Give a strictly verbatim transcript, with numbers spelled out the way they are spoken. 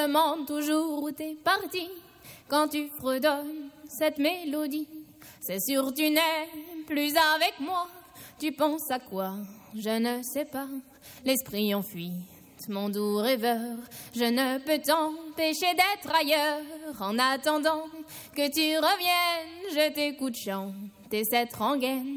demande toujours où t'es parti quand tu fredonnes cette mélodie. C'est sûr tu n'es plus avec moi. Tu penses à quoi? Je ne sais pas. L'esprit en fuite, mon doux rêveur. Je ne peux t'empêcher d'être ailleurs. En attendant que tu reviennes, je t'écoute chanter cette rengaine.